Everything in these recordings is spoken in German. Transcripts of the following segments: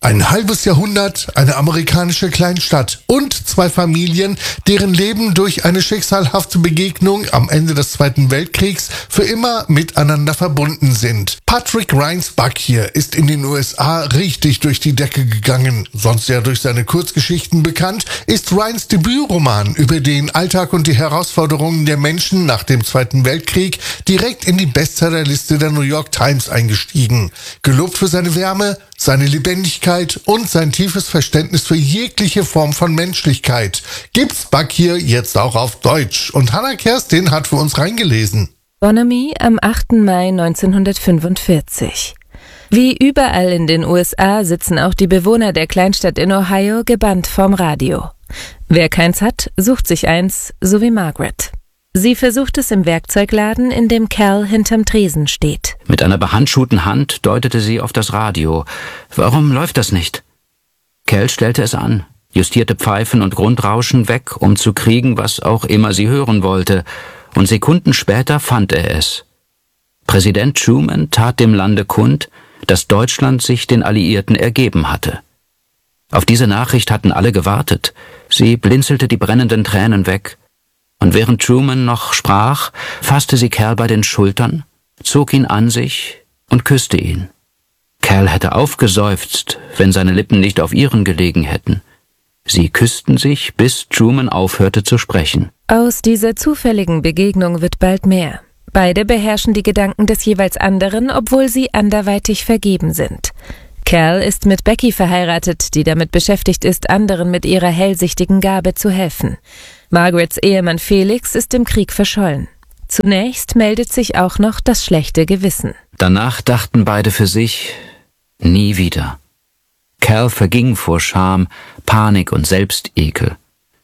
Ein halbes Jahrhundert, eine amerikanische Kleinstadt und zwei Familien, deren Leben durch eine schicksalhafte Begegnung am Ende des Zweiten Weltkriegs für immer miteinander verbunden sind. Patrick Ryans Buck hier ist in den USA richtig durch die Decke gegangen. Sonst ja durch seine Kurzgeschichten bekannt, ist Ryans Debütroman über den Alltag und die Herausforderungen der Menschen nach dem Zweiten Weltkrieg direkt in die Bestsellerliste der New York Times eingestiegen. Gelobt für seine Wärme, seine Lebendigkeit und sein tiefes Verständnis für jegliche Form von Menschlichkeit. Gibt's Buck hier jetzt auch auf Deutsch. Und Hannah Kerstin hat für uns reingelesen. Bonhomie am 8. Mai 1945. Wie überall in den USA sitzen auch die Bewohner der Kleinstadt in Ohio gebannt vorm Radio. Wer keins hat, sucht sich eins, so wie Margaret. Sie versucht es im Werkzeugladen, in dem Cal hinterm Tresen steht. Mit einer behandschuhten Hand deutete sie auf das Radio. Warum läuft das nicht? Cal stellte es an, justierte Pfeifen und Grundrauschen weg, um zu kriegen, was auch immer sie hören wollte, und Sekunden später fand er es. Präsident Truman tat dem Lande kund, dass Deutschland sich den Alliierten ergeben hatte. Auf diese Nachricht hatten alle gewartet. Sie blinzelte die brennenden Tränen weg. Und während Truman noch sprach, fasste sie Cal bei den Schultern, zog ihn an sich und küsste ihn. Cal hätte aufgeseufzt, wenn seine Lippen nicht auf ihren gelegen hätten. Sie küssten sich, bis Truman aufhörte zu sprechen. Aus dieser zufälligen Begegnung wird bald mehr. Beide beherrschen die Gedanken des jeweils anderen, obwohl sie anderweitig vergeben sind. Cal ist mit Becky verheiratet, die damit beschäftigt ist, anderen mit ihrer hellsichtigen Gabe zu helfen. Margarets Ehemann Felix ist im Krieg verschollen. Zunächst meldet sich auch noch das schlechte Gewissen. Danach dachten beide für sich, nie wieder. Cal verging vor Scham, Panik und Selbstekel.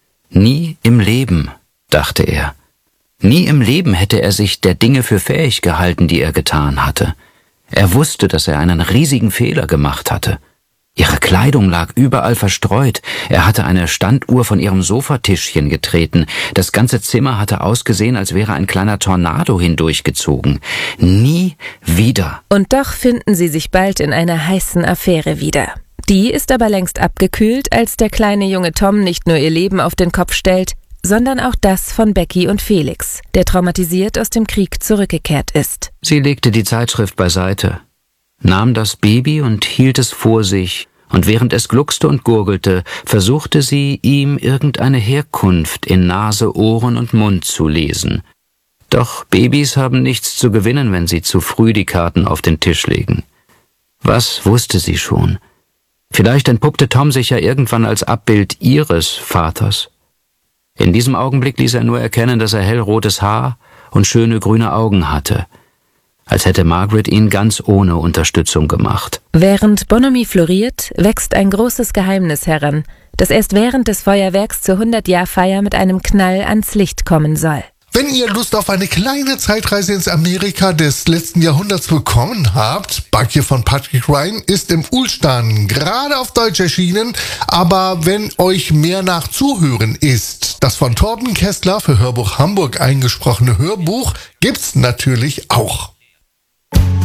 Nie im Leben, dachte er. Nie im Leben hätte er sich der Dinge für fähig gehalten, die er getan hatte. Er wusste, dass er einen riesigen Fehler gemacht hatte. Ihre Kleidung lag überall verstreut. Er hatte eine Standuhr von ihrem Sofatischchen getreten. Das ganze Zimmer hatte ausgesehen, als wäre ein kleiner Tornado hindurchgezogen. Nie wieder. Und doch finden sie sich bald in einer heißen Affäre wieder. Die ist aber längst abgekühlt, als der kleine junge Tom nicht nur ihr Leben auf den Kopf stellt, sondern auch das von Becky und Felix, der traumatisiert aus dem Krieg zurückgekehrt ist. Sie legte die Zeitschrift beiseite, nahm das Baby und hielt es vor sich, und während es gluckste und gurgelte, versuchte sie, ihm irgendeine Herkunft in Nase, Ohren und Mund zu lesen. Doch Babys haben nichts zu gewinnen, wenn sie zu früh die Karten auf den Tisch legen. Was wusste sie schon? Vielleicht entpuppte Tom sich ja irgendwann als Abbild ihres Vaters. In diesem Augenblick ließ er nur erkennen, dass er hellrotes Haar und schöne grüne Augen hatte, als hätte Margaret ihn ganz ohne Unterstützung gemacht. Während Bonhomie floriert, wächst ein großes Geheimnis heran, das erst während des Feuerwerks zur 100-Jahr-Feier mit einem Knall ans Licht kommen soll. Wenn ihr Lust auf eine kleine Zeitreise ins Amerika des letzten Jahrhunderts bekommen habt, Buck hier von Patrick Ryan ist im Ulstan gerade auf Deutsch erschienen, aber wenn euch mehr nach Zuhören ist, das von Torben Kessler für Hörbuch Hamburg eingesprochene Hörbuch gibt's natürlich auch.